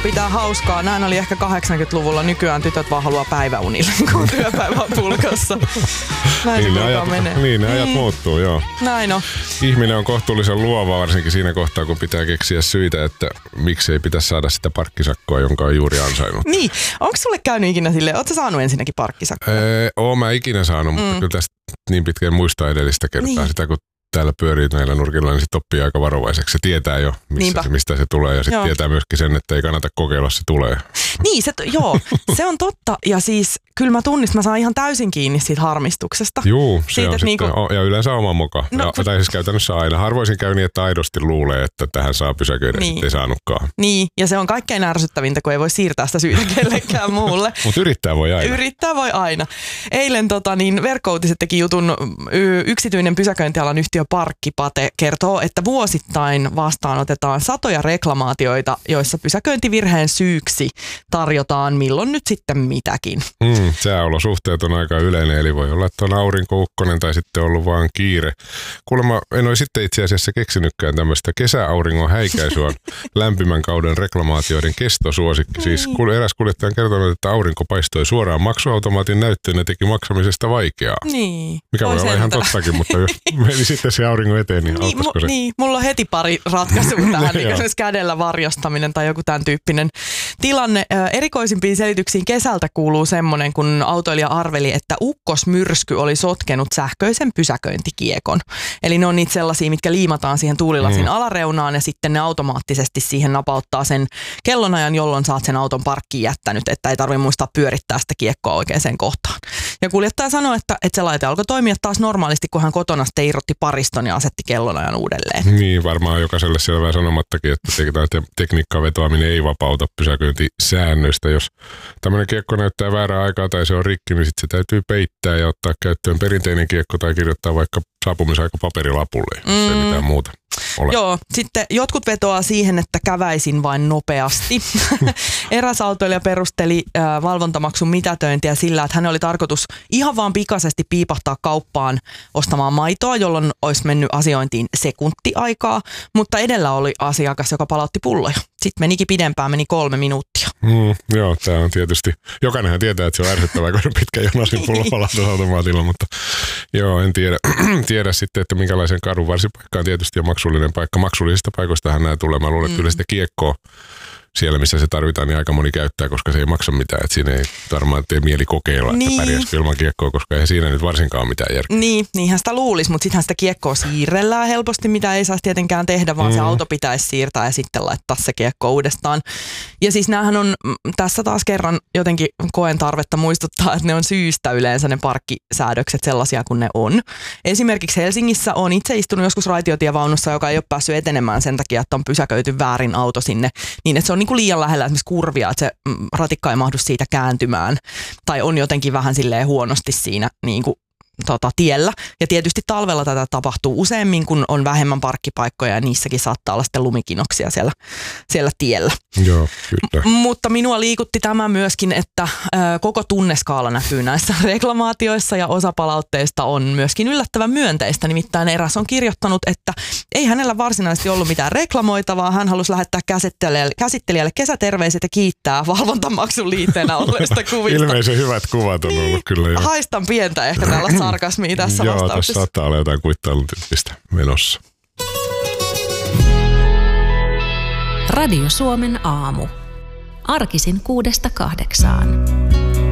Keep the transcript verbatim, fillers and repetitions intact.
pitää hauskaa. Näin oli ehkä kahdeksankymmentäluvulla. Nykyään tytöt vaan haluaa päiväunille, kun työpäivä on pulkassa. Näin niin se ne ajat, menee. Niin ne ajat mm. muuttuu, joo. Näin on. Ihminen on kohtuullisen luova, varsinkin siinä kohtaa, kun pitää keksiä syitä, että miksei pitäisi saada sitä parkkisakkoa, jonka on juuri ansainnut. Niin. Onko sulle käynyt ikinä silleen, ootko sä saanut ensinnäkin parkkisakkoa? Ee, oon mä ikinä saanut, mutta mm. kyllä tästä niin pitkään muistaa edellistä kertaa niin. Sitä, kun täällä pyörii näillä nurkilla, niin sit oppii aika varovaiseksi. Se tietää jo, missä se, mistä se tulee, ja sitten tietää myöskin sen, että ei kannata kokeilla, se tulee. Niin, se, joo, se on totta. Ja siis kyllä mä tunnistan, mä saan ihan täysin kiinni siitä harmistuksesta. Juu, se siitä, on sitten, niinku, ja yleensä oma moka. no, ja, tai siis käytännössä aina. Harvoisin käy niin, että aidosti luulee, että tähän saa pysäköidä, niin. Sitten ei saanutkaan. Niin, ja se on kaikkein ärsyttävintä, kun ei voi siirtää sitä syytä kellekään muulle. Mutta yrittää voi aina. Yrittää voi aina. Eilen tota, niin Verkko-Uutiset teki jutun, yksityinen pysäköintialan yhtiö Parkkipate kertoo, että vuosittain vastaanotetaan satoja reklamaatioita, joissa pysäköintivirheen syyksi tarjotaan milloin nyt sitten mitäkin. Mm, sääolosuhteet on aika yleinen, eli voi olla, että on aurinkoukkonen tai sitten ollut vaan kiire. Kuulemma en ole sitten itse asiassa keksinytkään tämmöistä kesäauringon häikäisyä lämpimän kauden reklamaatioiden kestosuosikki. Siis eräs kuljettaja on kertonut, että aurinko paistoi suoraan maksuautomaatin näyttöön ja teki maksamisesta vaikeaa. Niin. Mikä voi olla ihan tottakin, mutta jos meni sitten se auringon eteen, niin, niin auttaisiko se? Niin, mulla on heti pari ratkaisua tähän, niin esimerkiksi kädellä varjostaminen tai joku tämän tyyppinen tilanne. Erikoisimpiin selityksiin kesältä kuuluu semmoinen, kun autoilija arveli, että ukkosmyrsky oli sotkenut sähköisen pysäköintikiekon. Eli ne on niitä sellaisia, mitkä liimataan siihen tuulilasin mm. alareunaan ja sitten ne automaattisesti siihen napauttaa sen kellonajan, jolloin saat sen auton parkkiin jättänyt, että ei tarvitse muistaa pyörittää sitä kiekkoa oikeaan kohtaan. Ja kuljettaja sanoi, että, että se laite alkoi toimia taas normaalisti, kun hän kotona sitten irrotti pariston ja asetti kellonajan uudelleen. Niin, varmaan jokaiselle siellä vähän sanomattakin, että te- tekniikkaa vetoaminen ei vapauta pysäköintisäännöistä. Jos tämmöinen kiekko näyttää väärää aikaa tai se on rikki, niin sitten se täytyy peittää ja ottaa käyttöön perinteinen kiekko tai kirjoittaa vaikka saapumisaika paperilapulle, jos mm. ei mitään muuta ole. Joo, sitten jotkut vetoaa siihen, että käväisin vain nopeasti. Eräs autoilija perusteli äh, valvontamaksun mitätöintiä sillä, että hän oli tarkoitus ihan vaan pikaisesti piipahtaa kauppaan ostamaan maitoa, jolloin olisi mennyt asiointiin sekuntiaikaa, mutta edellä oli asiakas, joka palautti pulloja. Sitten menikin pidempään, meni kolme minuuttia. Mm, joo, tämä on tietysti, jokainenhan tietää, että se on ärsyttävää, kun on pitkä jona siinä pullopalautusautomaatilla, mutta joo, en tiedä, tiedä sitten, että minkälaisen kadun varsipaikka on tietysti jo maksullinen paikka. Maksullisista paikoistahan nämä tulee. Mä luulen, että kyllä sitä kiekkoa siellä, missä se tarvitaan, niin aika moni käyttää, koska se ei maksa mitään. Että siinä ei varmaan tee mieli kokeilla, että niin. Pärjäisikö ilman kiekkoa, koska ei siinä nyt varsinkaan mitään järkeä. Niin, niinhän sitä luulisi, mutta sittenhän sitä kiekkoa siirrellään helposti, mitä ei saisi tietenkään tehdä, vaan mm. se auto pitäisi siirtää ja sitten laittaa se kiekko uudestaan. Ja siis näähän on, tässä taas kerran jotenkin koen tarvetta muistuttaa, että ne on syystä yleensä ne parkkisäädökset sellaisia kuin ne on. Esimerkiksi Helsingissä on itse istunut joskus raitiotievaunussa, joka ei ole päässyt etenemään sen takia, että on pysäköity väärin auto sinne, niin että se on niin kuin liian lähellä esimerkiksi kurvia, että se ratikka ei mahdu siitä kääntymään. Tai on jotenkin vähän silleen huonosti siinä niin kuin Tota, tiellä. Ja tietysti talvella tätä tapahtuu useammin, kun on vähemmän parkkipaikkoja ja niissäkin saattaa olla sitten lumikinoksia siellä, siellä tiellä. Joo, kyllä. M- mutta minua liikutti tämä myöskin, että ö, koko tunneskaala näkyy näissä reklamaatioissa ja osa palautteista on myöskin yllättävän myönteistä. Nimittäin eräs on kirjoittanut, että ei hänellä varsinaisesti ollut mitään reklamoitavaa. Hän halusi lähettää käsittelijälle, käsittelijälle kesäterveiset ja kiittää valvontamaksun liitteenä olleista kuvista. Ilmeisen hyvät kuvat on ollut niin, kyllä jo. Haistan pientä ehkä tällaista sarkasmia tässä joo, vastauksessa. Joo, tässä saattaa olla jotain kuittailun tyyppistä menossa. Radio Suomen aamu. Arkisin kuudesta kahdeksaan.